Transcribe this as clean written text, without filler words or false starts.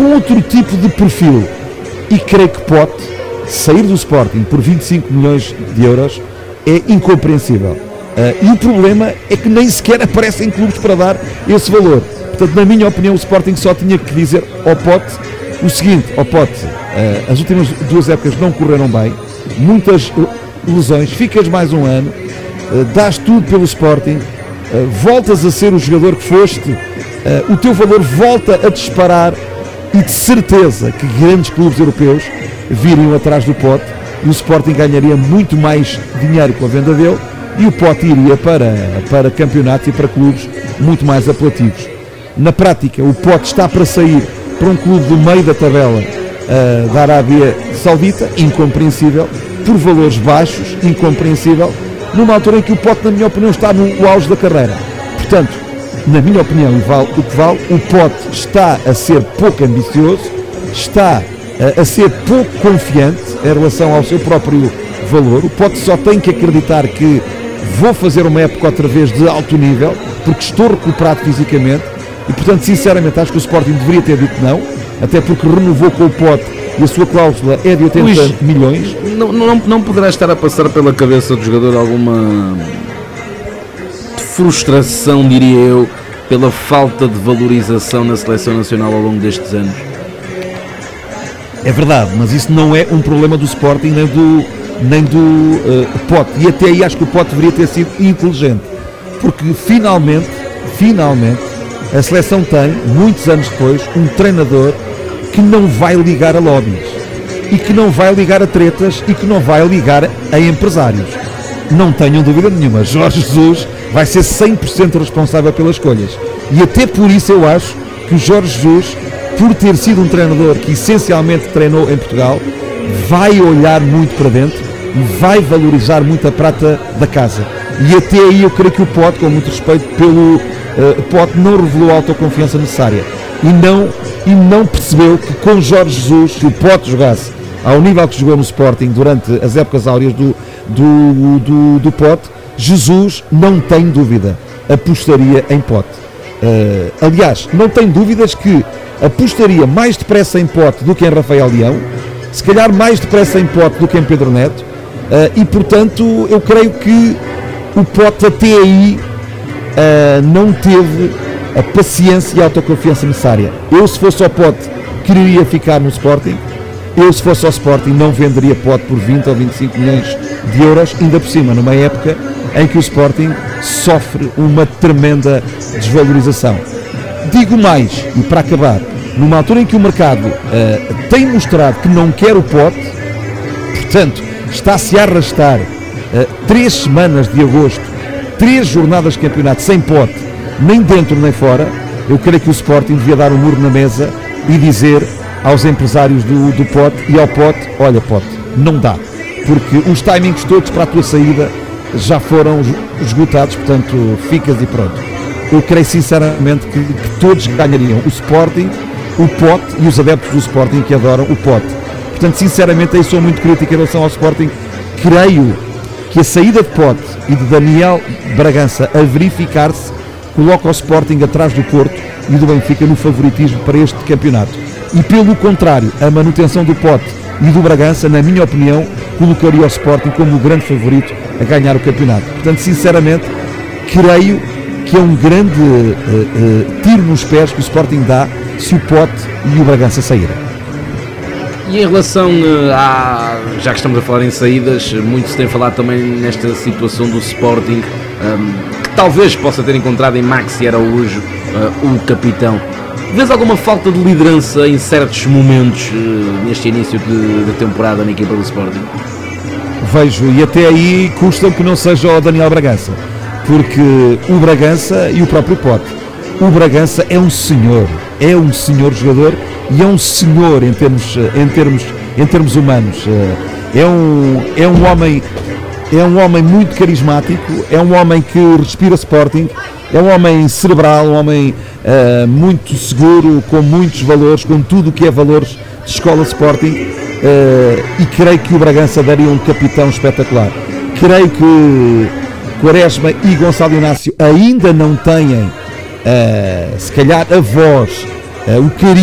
com outro tipo de perfil. E creio que Pote sair do Sporting por 25 milhões de euros é incompreensível. E o problema é que nem sequer aparecem clubes para dar esse valor. Portanto, na minha opinião, o Sporting só tinha que dizer ao Pote o seguinte: ao Pote, as últimas 2 épocas não correram bem, muitas lesões, ficas mais um ano, dás tudo pelo Sporting, voltas a ser o jogador que foste, o teu valor volta a disparar, e de certeza que grandes clubes europeus viriam atrás do Pote, e o Sporting ganharia muito mais dinheiro com a venda dele, e o Pote iria para campeonatos e para clubes muito mais apelativos. Na prática, o Pote está para sair para um clube do meio da tabela da Arábia Saudita, incompreensível, por valores baixos, incompreensível, numa altura em que o Pote, na minha opinião, está no auge da carreira. Portanto, na minha opinião, e vale o que vale, o Pote está a ser pouco ambicioso, está a ser pouco confiante em relação ao seu próprio valor. O Pote só tem que acreditar que vou fazer uma época outra vez de alto nível, porque estou recuperado fisicamente, e portanto, sinceramente, acho que o Sporting deveria ter dito não, até porque renovou com o Pote e a sua cláusula é de 80 Luís, milhões. Não poderá estar a passar pela cabeça do jogador alguma frustração, diria eu, pela falta de valorização na seleção nacional ao longo destes anos? É verdade, mas isso não é um problema do Sporting nem do Pote, e até aí acho que o Pote deveria ter sido inteligente, porque finalmente a seleção tem, muitos anos depois, um treinador que não vai ligar a lobbies, e que não vai ligar a tretas, e que não vai ligar a empresários. Não tenham dúvida nenhuma, Jorge Jesus vai ser 100% responsável pelas escolhas, e até por isso eu acho que o Jorge Jesus, por ter sido um treinador que essencialmente treinou em Portugal, vai olhar muito para dentro e vai valorizar muito a prata da casa. E até aí eu creio que o Pote, com muito respeito pelo Pote, não revelou a autoconfiança necessária e não percebeu que com Jorge Jesus, se o Pote jogasse ao nível que jogou no Sporting durante as épocas áureas do Pote, Jesus, não tem dúvida, apostaria em Pote. Aliás, não tem dúvidas que apostaria mais depressa em Pote do que em Rafael Leão, se calhar mais depressa em Pote do que em Pedro Neto, e portanto eu creio que o Pote até aí não teve a paciência e a autoconfiança necessária. Eu, se fosse ao Pote, queria ficar no Sporting. Eu, se fosse ao Sporting, não venderia Pote por 20 ou 25 milhões de euros, ainda por cima, numa época em que o Sporting sofre uma tremenda desvalorização. Digo mais, e para acabar, numa altura em que o mercado tem mostrado que não quer o Pote, portanto, está-se a arrastar 3 semanas de agosto, 3 jornadas de campeonato sem Pote, nem dentro nem fora, eu creio que o Sporting devia dar um muro na mesa e dizer aos empresários do Pote e ao Pote: olha, Pote, não dá, porque os timings todos para a tua saída já foram esgotados, portanto ficas e pronto. Eu creio sinceramente que todos ganhariam, o Sporting, o Pote e os adeptos do Sporting que adoram o Pote. Portanto, sinceramente, eu sou muito crítico em relação ao Sporting. Creio que a saída de Pote e de Daniel Bragança a verificar-se coloca o Sporting atrás do Porto e do Benfica no favoritismo para este campeonato. E pelo contrário, a manutenção do Pote e do Bragança, na minha opinião, colocaria o Sporting como o grande favorito a ganhar o campeonato. Portanto, sinceramente, creio que é um grande tiro nos pés que o Sporting dá se o Pote e o Bragança saírem. E em relação já que estamos a falar em saídas, muito se tem falado também nesta situação do Sporting, que talvez possa ter encontrado em Maxi Araújo o capitão. Vês alguma falta de liderança em certos momentos neste início de temporada na equipa do Sporting? Vejo, e até aí custa que não seja o Daniel Bragança, porque o Bragança e o próprio Pote, o Bragança é um senhor jogador e é um senhor em termos humanos. É um homem muito carismático, é um homem que respira Sporting, é um homem cerebral, um homem muito seguro, com muitos valores, com tudo o que é valores de escola Sporting, e creio que o Bragança daria um capitão espetacular. Creio que Quaresma e Gonçalo Inácio ainda não têm, se calhar, a voz, o carisma